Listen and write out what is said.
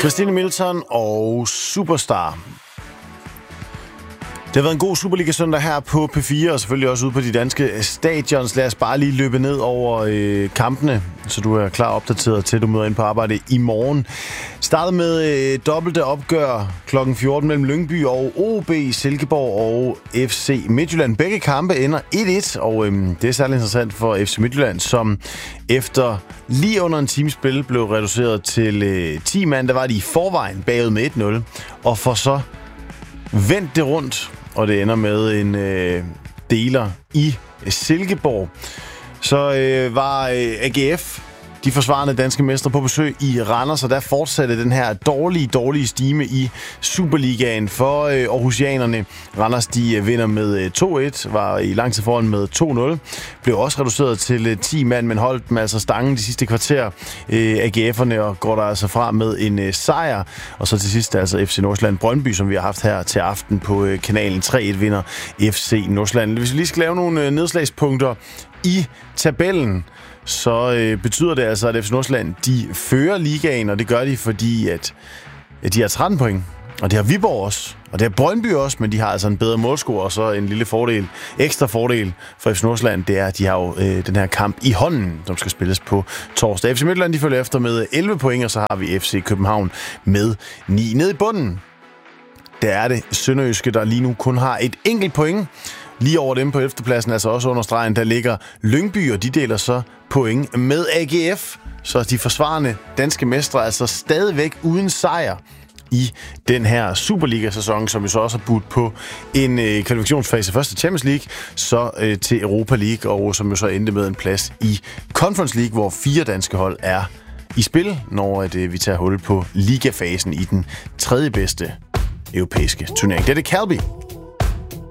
Christine Milton og Superstar. Det har været en god Superliga-søndag her på P4, og selvfølgelig også ude på de danske stadions. Lad os bare lige løbe ned over kampene, så du er klar opdateret til, du møder ind på arbejde i morgen. Startet med dobbelte opgør kl. 14 mellem Lyngby og OB, Silkeborg og FC Midtjylland. Begge kampe ender 1-1, og det er særlig interessant for FC Midtjylland, som efter lige under en times spil blev reduceret til 10 mand. Der var de i forvejen bagud med 1-0, og for så vendt det rundt, og det ender med en deler i Silkeborg. Så var AGF, de forsvarende danske mestre, på besøg i Randers, og der fortsatte den her dårlige stime i Superligaen for aarhusianerne. Randers, de vinder med 2-1, var i lang tid foran med 2-0. Blev også reduceret til 10 mand, men holdt dem altså stangen de sidste kvarter, AGF'erne, og går der altså fra med en sejr. Og så til sidst altså FC Nordsjælland Brøndby, som vi har haft her til aften på kanalen. 3-1 vinder FC Nordsjælland. Hvis vi lige skal lave nogle nedslagspunkter i tabellen, så betyder det altså, at FC Nordsjælland, de fører ligaen, og det gør de, fordi at de har 13 point. Og det har Viborg også, og det har Brøndby også, men de har altså en bedre målscore, og så en lille fordel, ekstra fordel for FC Nordsjælland, det er, at de har jo den her kamp i hånden, som skal spilles på torsdag. FC Midtjylland, de følger efter med 11 point, og så har vi FC København med 9. Nede i bunden, der er det Sønderjyske, der lige nu kun har et enkelt point. Lige over dem på 11. pladsen, altså også under stregen, der ligger Lyngby, og de deler så point med AGF. Så de forsvarende danske mestre altså stadigvæk uden sejr i den her Superliga-sæson, som vi så også har budt på en kvalifikationsfase først til Champions League, så til Europa League, og som jo så endte med en plads i Conference League, hvor 4 danske hold er i spil, når vi tager hul på ligafasen i den tredje bedste europæiske turnering. Det er det Calby.